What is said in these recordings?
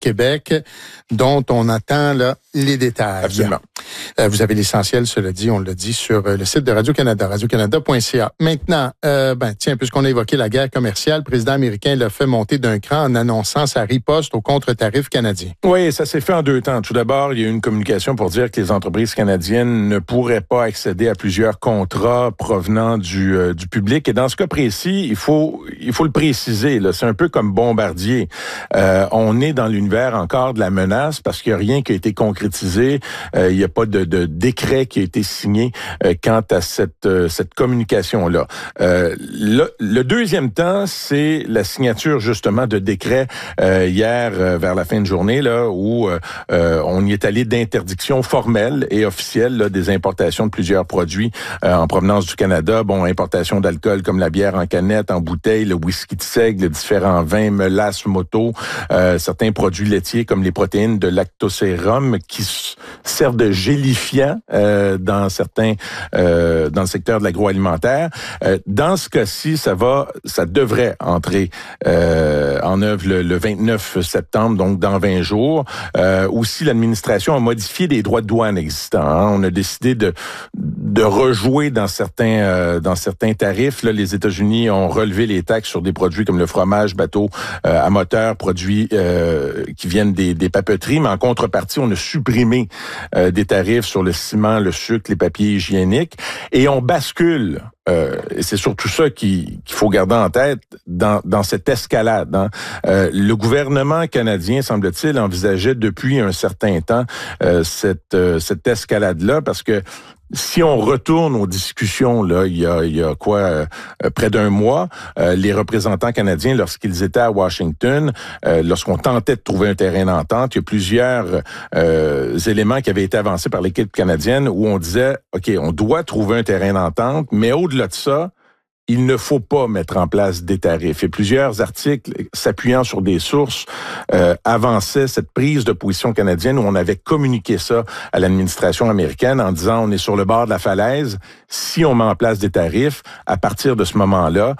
Québec, dont on attend là, les détails. Absolument. Vous avez l'essentiel, cela dit, on l'a dit, sur le site de Radio-Canada, radiocanada.ca. Maintenant, tiens, puisqu'on a évoqué la guerre commerciale, le président américain l'a fait monter d'un cran en annonçant sa riposte au contre-tarif canadien. Oui, ça s'est fait en deux temps. Tout d'abord, il y a eu une communication pour dire que les entreprises canadiennes ne pourraient pas accéder à plusieurs contrats provenant du public. Et dans ce cas précis, il faut le préciser, là, c'est un peu comme Bombardier. On est dans l'univers encore de la menace parce qu'il n'y a rien qui a été concrétisé. Il n'y a pas de décret qui a été signé quant à cette communication-là. Le deuxième temps, c'est la signature justement de décret hier vers la fin de journée là où on y est allé d'interdiction formelle et officielle là, des importations de plusieurs produits en provenance du Canada. Bon, importation d'alcool comme la bière en canette, en bouteille, le whisky de seigle, différents vins, mélasses, moto, certains produits laitiers comme les protéines de lactosérum qui servent de gélifiant dans le secteur de l'agroalimentaire. Dans ce cas-ci, ça devrait entrer en œuvre le 29 septembre, donc dans 20 jours. Aussi, l'administration a modifié des droits de douane existants. Hein. On a décidé de rejouer dans certains tarifs. Là, les États-Unis ont relevé les taxes sur des produits comme le fromage, bateau à moteur, produits qui viennent des papeteries, mais en contrepartie, on a supprimé des tarifs sur le ciment, le sucre, les papiers hygiéniques, et on bascule. Et c'est surtout ça qu'il faut garder en tête dans cette escalade. Hein. Le gouvernement canadien, semble-t-il, envisageait depuis un certain temps cette escalade-là, parce que si on retourne aux discussions, là, il y a près d'un mois, les représentants canadiens, lorsqu'ils étaient à Washington, lorsqu'on tentait de trouver un terrain d'entente, il y a plusieurs éléments qui avaient été avancés par l'équipe canadienne où on disait, OK, on doit trouver un terrain d'entente, mais au-delà de ça, il ne faut pas mettre en place des tarifs. Et plusieurs articles, s'appuyant sur des sources, avançaient cette prise de position canadienne où on avait communiqué ça à l'administration américaine en disant on est sur le bord de la falaise. Si on met en place des tarifs, à partir de ce moment-là,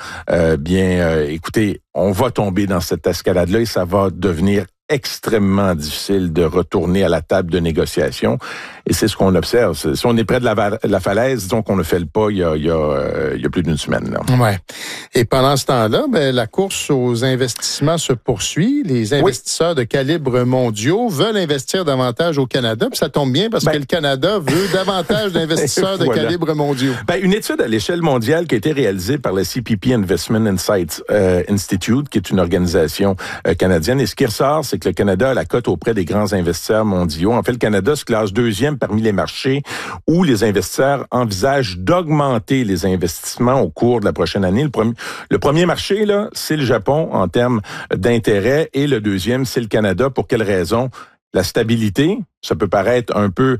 écoutez, on va tomber dans cette escalade-là et ça va devenir extrêmement difficile de retourner à la table de négociation. Et c'est ce qu'on observe. Si on est près de la falaise, disons qu'on ne fait le pas il y a plus d'une semaine. Là. Ouais. Et pendant ce temps-là, la course aux investissements se poursuit. Les investisseurs de calibre mondiaux veulent investir davantage au Canada. Puis ça tombe bien parce que le Canada veut davantage d'investisseurs de calibre mondiaux. Une étude à l'échelle mondiale qui a été réalisée par le CPP Investment Insights Institute, qui est une organisation canadienne. Et ce qui ressort, c'est que le Canada a la cote auprès des grands investisseurs mondiaux. En fait, le Canada se classe deuxième parmi les marchés où les investisseurs envisagent d'augmenter les investissements au cours de la prochaine année. Le premier marché, là, c'est le Japon en termes d'intérêt et le deuxième, c'est le Canada. Pour quelle raison? La stabilité, ça peut paraître un peu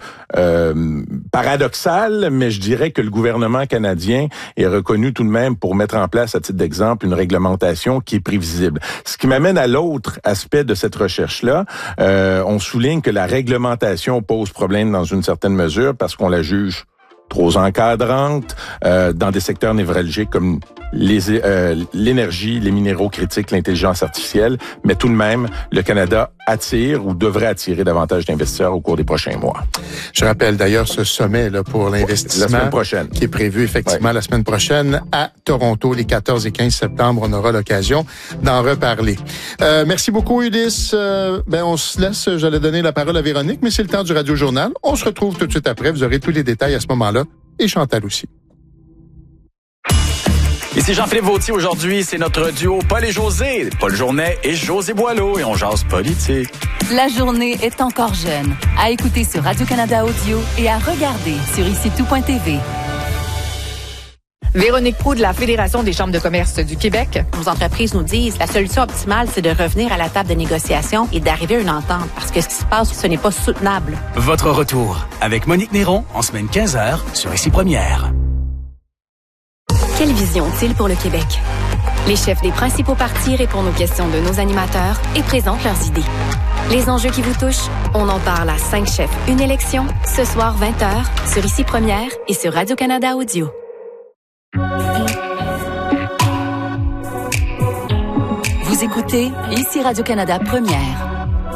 paradoxal, mais je dirais que le gouvernement canadien est reconnu tout de même pour mettre en place, à titre d'exemple, une réglementation qui est prévisible. Ce qui m'amène à l'autre aspect de cette recherche-là. On souligne que la réglementation pose problème dans une certaine mesure parce qu'on la juge trop encadrante dans des secteurs névralgiques comme l'énergie, les minéraux critiques, l'intelligence artificielle, mais tout de même, le Canada attire ou devrait attirer davantage d'investisseurs au cours des prochains mois. Je rappelle d'ailleurs ce sommet là pour l'investissement la semaine prochaine, qui est prévu effectivement la semaine prochaine à Toronto, les 14 et 15 septembre. On aura l'occasion d'en reparler. Merci beaucoup, Ulysse. On se laisse, j'allais donner la parole à Véronique, mais c'est le temps du Radio Journal. On se retrouve tout de suite après. Vous aurez tous les détails à ce moment-là. Et Chantal aussi. Ici Jean-Philippe Vautier. Aujourd'hui, c'est notre duo Paul et José. Paul Journet et José Boileau. Et on jase politique. La journée est encore jeune. À écouter sur Radio-Canada Audio et à regarder sur ICITOU.tv. Véronique Proulx de la Fédération des chambres de commerce du Québec. Nos entreprises nous disent la solution optimale, c'est de revenir à la table de négociation et d'arriver à une entente. Parce que ce qui se passe, ce n'est pas soutenable. Votre retour avec Monique Néron en semaine 15h sur ICI Première. Quelle vision ont-ils pour le Québec? Les chefs des principaux partis répondent aux questions de nos animateurs et présentent leurs idées. Les enjeux qui vous touchent, on en parle à 5 chefs, une élection, ce soir 20h, sur ICI Première et sur Radio-Canada Audio. Vous écoutez ICI Radio-Canada Première.